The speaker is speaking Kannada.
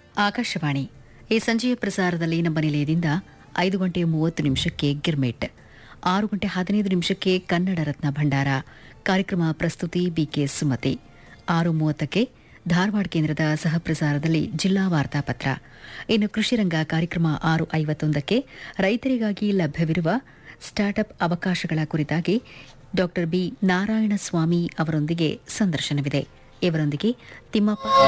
ಆಕಾಶವಾಣಿ ಈ ಸಂಜೆಯ ಪ್ರಸಾರದಲ್ಲಿ ನಮ್ಮ ನಿಲಯದಿಂದ 5:30 ಗಿರ್ಮಿಟ್, 6:15 ಕನ್ನಡ ರತ್ನ ಭಂಡಾರ ಕಾರ್ಯಕ್ರಮ ಪ್ರಸ್ತುತಿ ಬಿಕೆ ಸುಮತಿ, 6:30 ಧಾರವಾಡ ಕೇಂದ್ರದ ಸಹಪ್ರಸಾರದಲ್ಲಿ ಜಿಲ್ಲಾ ವಾರ್ತಾಪತ್ರ. ಇನ್ನು ಕೃಷಿರಂಗ ಕಾರ್ಯಕ್ರಮ 6:51 ರೈತರಿಗಾಗಿ ಲಭ್ಯವಿರುವ ಸ್ಟಾರ್ಟ್ಅಪ್ ಅವಕಾಶಗಳ ಕುರಿತಾಗಿ ಡಾ ಬಿ ನಾರಾಯಣಸ್ವಾಮಿ ಅವರೊಂದಿಗೆ ಸಂದರ್ಶನವಿದೆ. ಇವರೊಂದಿಗೆ ತಿಮ್ಮಪ್ಪ